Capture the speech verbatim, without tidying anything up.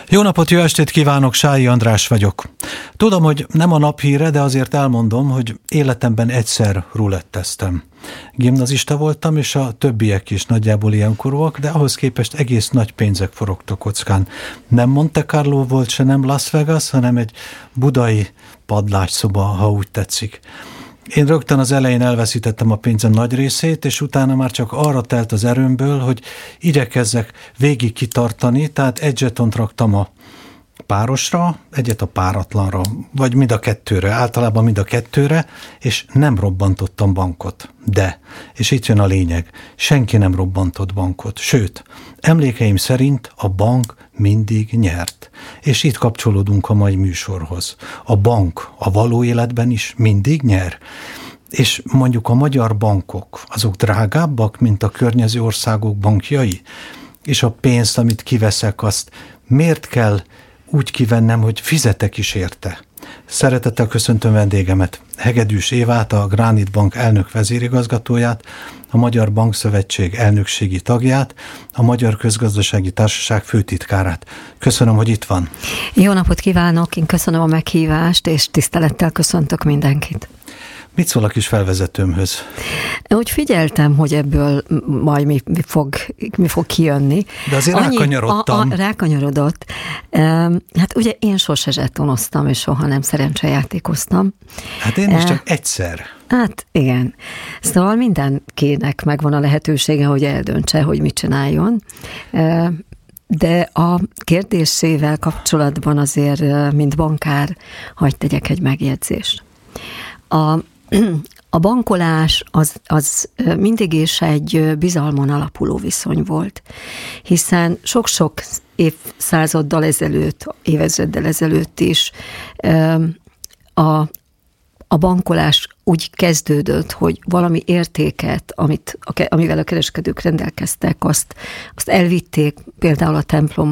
Jó napot, jó estét kívánok, Sályi András vagyok. Tudom, hogy nem a naphíre, de azért elmondom, hogy életemben egyszer ruletteztem. Gimnazista voltam, és a többiek is nagyjából ilyenkorúak, de ahhoz képest egész nagy pénzek forogtak kockán. Nem Monte Carlo volt, se nem Las Vegas, hanem egy budai padlásszoba, ha úgy tetszik. Én rögtön az elején elveszítettem a pénzem nagy részét, és utána már csak arra telt az erőmből, hogy igyekezzek végig kitartani, tehát egy zsetont raktam a párosra, egyet a páratlanra, vagy mind a kettőre, általában mind a kettőre, és nem robbantottam bankot. De, és itt jön a lényeg, senki nem robbantott bankot, sőt, emlékeim szerint a bank mindig nyert. És itt kapcsolódunk a mai műsorhoz. A bank a való életben is mindig nyer. És mondjuk a magyar bankok, azok drágábbak, mint a környező országok bankjai? És a pénzt, amit kiveszek, azt miért kell úgy kivennem, hogy fizetek is érte? Szeretettel köszöntöm vendégemet, Hegedűs Évát, a Granit Bank elnök vezérigazgatóját, a Magyar Bankszövetség elnökségi tagját, a Magyar Közgazdasági Társaság főtitkárát. Köszönöm, hogy itt van. Jó napot kívánok, én köszönöm a meghívást, és tisztelettel köszöntök mindenkit. Mit szól a kis felvezetőmhöz? Úgy figyeltem, hogy ebből majd mi, mi, fog, mi fog kijönni. De azért Annyi, rákanyarodtam. A, a, rákanyarodott. Hát ugye én sose zsetonoztam, és soha nem szerencsejátékoztam. Hát én is csak egyszer. Hát igen. Szóval mindenkinek megvan a lehetősége, hogy eldöntse, hogy mit csináljon. De a kérdésével kapcsolatban azért, mint bankár, hadd tegyek egy megjegyzést. A A bankolás az, az mindig is egy bizalmon alapuló viszony volt, hiszen sok-sok évszázaddal ezelőtt, évezreddel ezelőtt is a, a bankolás úgy kezdődött, hogy valami értéket, amit, amivel a kereskedők rendelkeztek, azt, azt elvitték például a templomba,